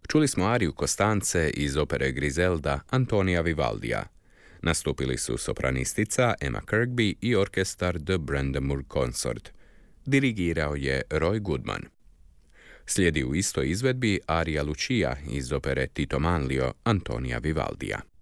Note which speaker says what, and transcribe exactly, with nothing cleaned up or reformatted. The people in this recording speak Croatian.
Speaker 1: Čuli smo ariju Costance iz opere Griselda Antonija Vivaldija. Nastupili su sopranistica Emma Kirkby i orkestar The Brandemburg Consort. Dirigirao je Roy Goodman. Slijedi u istoj izvedbi arija Lucia iz opere Tito Manlio Antonija Vivaldija.